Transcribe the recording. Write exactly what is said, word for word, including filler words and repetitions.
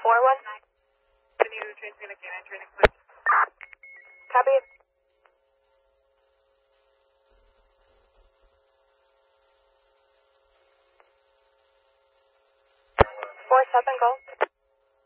four one. Can you transmit again? I'm trying to click. Copy. Four seven, go.